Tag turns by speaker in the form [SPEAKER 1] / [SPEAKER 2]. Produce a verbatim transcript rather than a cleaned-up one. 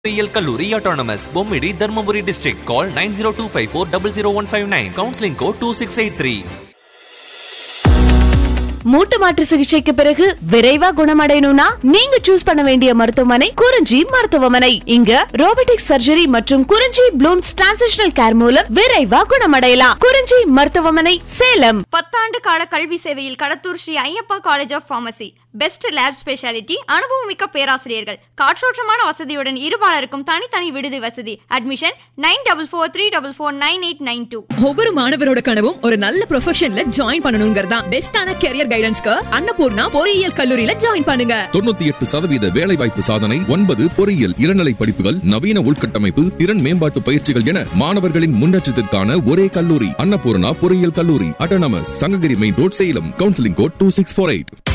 [SPEAKER 1] பொறியியல் கல்லூரி autonomous Bommidi Dharmapuri district call nine zero two five four zero zero one five nine counseling code two six eight three.
[SPEAKER 2] மூட்டு மாற்று சிகிச்சைக்கு பிறகு விரைவா குணமடையணும்னா நீங்க சூஸ் பண்ண வேண்டிய மருத்துவமனை குறிஞ்சி மருத்துவமனை. இங்க ரோபோட்டிக் சர்ஜரி மற்றும் குறிஞ்சி ப்ளூம்ஸ் டிரான்சிஷனல் கேர் மூலம் விரைவா குணமடையலாம். குறிஞ்சி மருத்துவமனை, சேலம்.
[SPEAKER 3] பத்தாண்டு கால கல்வி சேவையில் Kadathur Sri Ayyappa college of pharmacy. Best lab speciality, அனுபவமிக்க பேராசிரியர்கள், காற்றோட்டமான வசதியுடன் இருபாலருக்கும் தனித்தனி விடுதி வசதி. Admission nine double four three double four nine eight nine two.
[SPEAKER 4] ஒவ்வொரு மாணவரோட கனவும் ஒரு நல்ல ப்ரொஃபஷன்ல ஜாயின் பண்ணணுங்கிறதா. பெஸ்டான கெரியர் கைடன்ஸ்க்கு அன்னபூர்ணா பொறியியல் கல்லூரியில ஜாயின் பண்ணுங்க.
[SPEAKER 5] தொண்ணூத்தி எட்டு சதவீத வேலை வாய்ப்பு சாதனை, ஒன்பது பொறியியல் இளநிலை படிப்புகள், நவீன உள்கட்டமைப்பு, திறன் மேம்பாட்டு பயிற்சிகள் என மாணவர்களின் முன்னேற்றத்திற்கான ஒரே கல்லூரி அன்னபூர்ணா பொறியியல் கல்லூரி, autonomous, Sankagiri main road, Salem. Counselling code two six four eight.